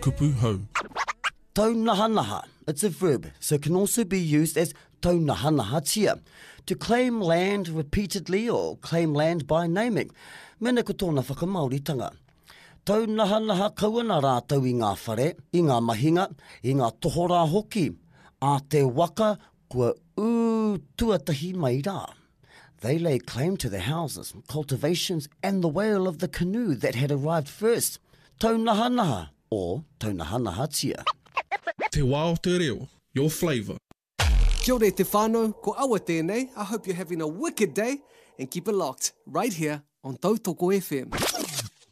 kupu hau. Taunahanaha. It's a verb, so it can also be used as taunahanaha tia, to claim land repeatedly or claim land by naming. Mena ko tōna whakamauritanga. Taunahanaha kawana rātau I ngā whare, I ngā mahinga, I ngā tohora hoki, a te waka kua tuatahi mai rā. They laid claim to their houses, cultivations and the whale of the canoe that had arrived first. Taunahanaha or taunahanaha tia. Te wā o te reo, your flavour. Kia ora te whānau, ko awa tēnei. I hope you're having a wicked day and keep it locked right here on Tautoko FM.